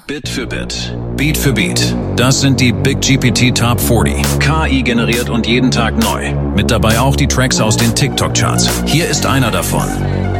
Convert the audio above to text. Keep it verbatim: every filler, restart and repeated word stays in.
Bit für Bit, Beat für Beat. Das sind die Big G P T Top vierzig. K I generiert und jeden Tag neu. Mit dabei auch die Tracks aus den TikTok-Charts. Hier ist einer davon.